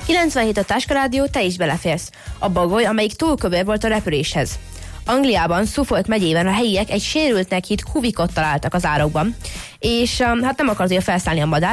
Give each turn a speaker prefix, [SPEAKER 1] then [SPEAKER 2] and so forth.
[SPEAKER 1] 97 a Táskarádió, te is beleférsz. A bagoly, amelyik túl kövér volt a repüléshez. Angliában, Suffolk megyében a helyiek egy sérültnek hitt huvikot találtak az árokban, és hát nem akart ugye felszállni a madár,